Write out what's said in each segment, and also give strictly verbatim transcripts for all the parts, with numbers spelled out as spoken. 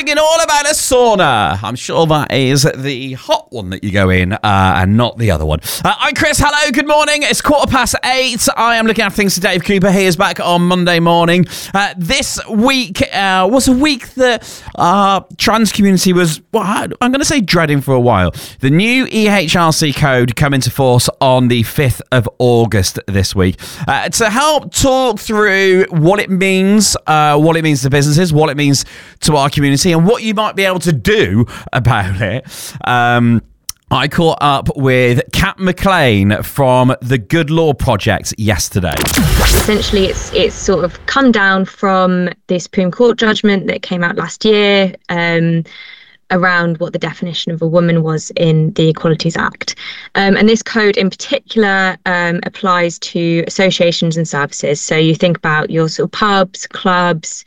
singing all about a sauna. I'm sure that is the hot one that you go in uh, and not the other one. Uh, I'm Chris. Hello. Good morning. It's quarter past eight. I am looking after things to Dave Cooper. He is back on Monday morning. Uh, this week uh, was a week that our trans community was, well, I'm going to say dreading for a while. The new E H R C code come into force on the fifth of August this week. Uh, to help talk through what it means, uh, what it means to businesses, what it means to our community, and what you might be able to do about it. Um, I caught up with Kat McLean from the Good Law Project yesterday. Essentially, it's it's sort of come down from the Supreme Court judgment that came out last year um, around what the definition of a woman was in the Equalities Act. Um, and this code in particular um, applies to associations and services. So you think about your sort of pubs, clubs,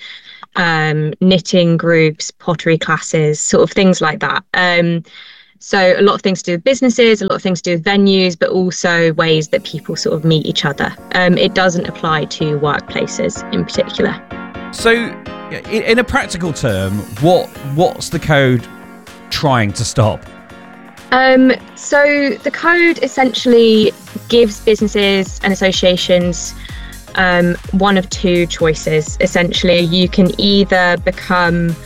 um, knitting groups, pottery classes, sort of things like that. Um, So a lot of things to do with businesses, a lot of things to do with venues, but also ways that people sort of meet each other. Um, it doesn't apply to workplaces in particular. So in a practical term, what what's the code trying to stop? Um, so the code essentially gives businesses and associations um, one of two choices. Essentially, you can either become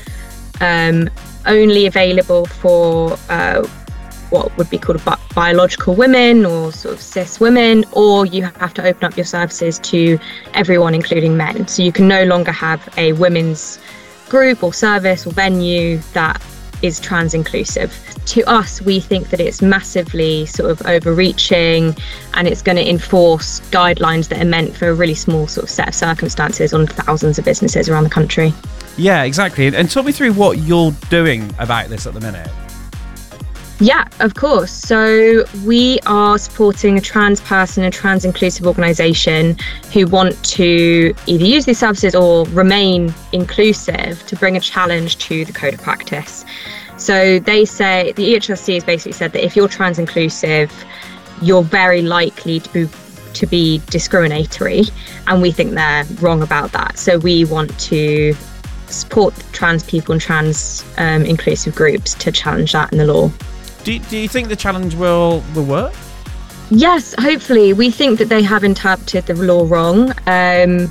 um, only available for uh, what would be called bi- biological women or sort of cis women, or you have to open up your services to everyone, including men. So you can no longer have a women's group or service or venue that is trans inclusive. To us, we think that it's massively sort of overreaching, and it's going to enforce guidelines that are meant for a really small sort of set of circumstances on thousands of businesses around the country. Yeah, exactly. And talk me through what you're doing about this at the minute. Yeah, of course. So we are supporting a trans person, a trans inclusive organisation who want to either use these services or remain inclusive to bring a challenge to the code of practice. So they say, the E H R C has basically said that if you're trans inclusive, you're very likely to be, to be discriminatory. And we think they're wrong about that. So we want to support trans people and trans um, inclusive groups to challenge that in the law. Do, do you think the challenge will, will work? Yes, hopefully. We think that they have interpreted the law wrong, um,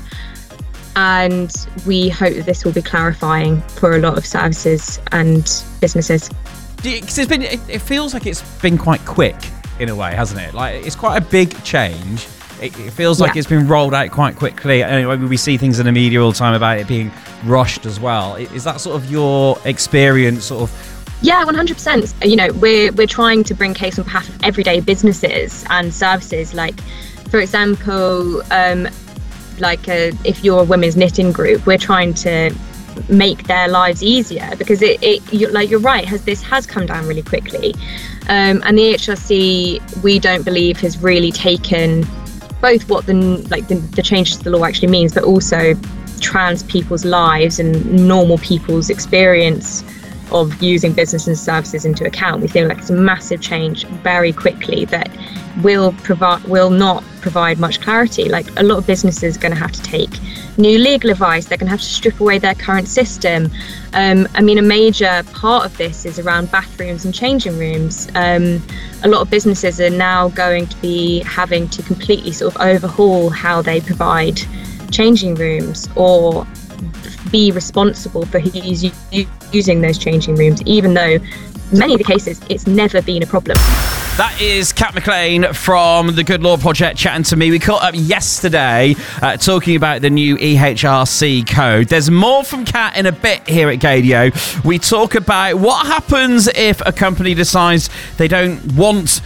and we hope that this will be clarifying for a lot of services and businesses. Because it's been, it, it feels like it's been quite quick in a way, hasn't it? Like it's quite a big change. It, it feels like yeah. it's been rolled out quite quickly. Anyway, we see things in the media all the time about it being rushed as well. Is that sort of your experience, sort of? Yeah, one hundred percent. You know, we're we're trying to bring case on behalf of everyday businesses and services. Like, for example, um, like a, if you're a women's knitting group, we're trying to make their lives easier because it, it you, like you're right, has this has come down really quickly, um, and the E H R C we don't believe has really taken both what the like the, the changes to the law actually means, but also trans people's lives and normal people's experience of using business and services into account. We feel like it's a massive change very quickly that will provide will not provide much clarity. Like a lot of businesses are going to have to take new legal advice. They're going to have to strip away their current system. Um, I mean, a major part of this is around bathrooms and changing rooms. Um, a lot of businesses are now going to be having to completely sort of overhaul how they provide changing rooms or be responsible for who's using those changing rooms, even though in many of the cases it's never been a problem. That is Kat McLean from the Good Law Project chatting to me. We caught up yesterday uh, talking about the new E H R C code. There's more from Kat in a bit here at Gadio. We talk about what happens if a company decides they don't want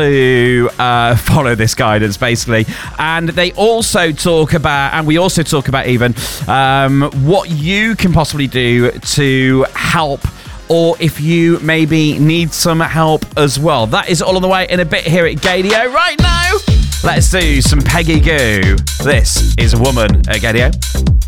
to uh, follow this guidance, basically. And they also talk about, and we also talk about even um, what you can possibly do to help, or if you maybe need some help as well. That is all on the way in a bit here at Gadio. Right now, let's do some Peggy Gou. This is Woman at Gadio.